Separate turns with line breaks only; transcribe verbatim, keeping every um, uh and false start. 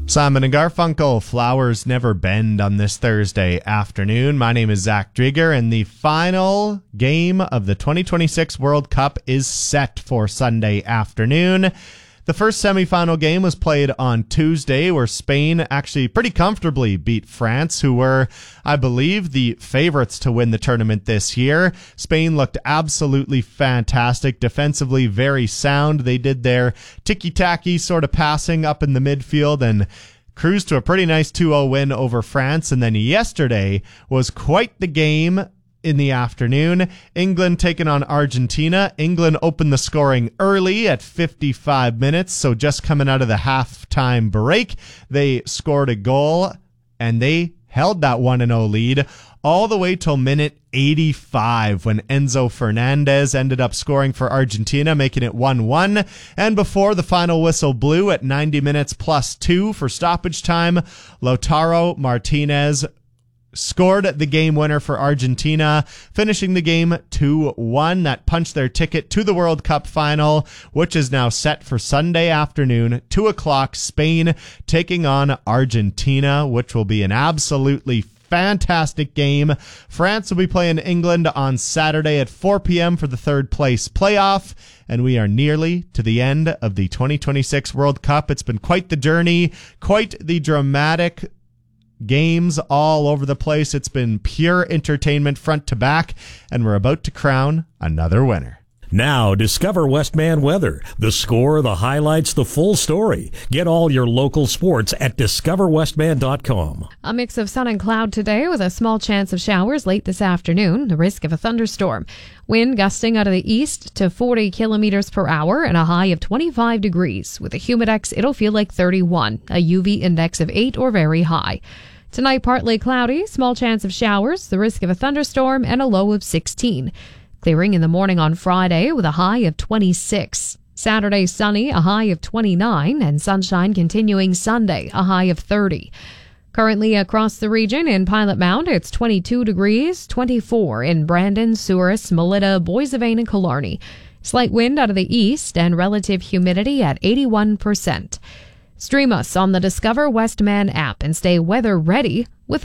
Simon and Garfunkel, Flowers Never Bend on this Thursday afternoon. My name is Zach Drieger, and the final game of the twenty twenty-six World Cup is set for Sunday afternoon. The first semifinal game was played on Tuesday, where Spain actually pretty comfortably beat France, who were, I believe, the favorites to win the tournament this year. Spain looked absolutely fantastic, defensively very sound. They did their ticky-tacky sort of passing up in the midfield and cruised to a pretty nice two oh win over France. And then yesterday was quite the game. In the afternoon, England taking on Argentina. England opened the scoring early at fifty-five minutes, so just coming out of the halftime break, they scored a goal, and they held that one oh lead all the way till minute eighty-five when Enzo Fernandez ended up scoring for Argentina, making it one one. And before the final whistle blew at ninety minutes plus two for stoppage time, Lautaro Martinez scored the game winner for Argentina, finishing the game two one. That punched their ticket to the World Cup final, which is now set for Sunday afternoon, two o'clock, Spain taking on Argentina, which will be an absolutely fantastic game. France will be playing England on Saturday at four p.m. for the third place playoff, and we are nearly to the end of the twenty twenty-six World Cup. It's been quite the journey, quite the dramatic games all over the place. It's been pure entertainment front to back, and we're about to crown another winner.
Now, discover Westman Weather. The score, the highlights, the full story. Get all your local sports at discover westman dot com.
A mix of sun and cloud today with a small chance of showers late this afternoon, the risk of a thunderstorm. Wind gusting out of the east to forty kilometers per hour and a high of twenty-five degrees. With a humidex, it'll feel like thirty-one, a U V index of eight or very high. Tonight, partly cloudy, small chance of showers, the risk of a thunderstorm, and a low of sixteen. Clearing in the morning on Friday with a high of twenty-six. Saturday, sunny, a high of twenty-nine, and sunshine continuing Sunday, a high of thirty. Currently across the region in Pilot Mound, it's twenty-two degrees, twenty-four in Brandon, Souris, Melita, Boissevain, and Killarney. Slight wind out of the east and relative humidity at eighty-one percent. Stream us on the Discover Westman app and stay weather ready with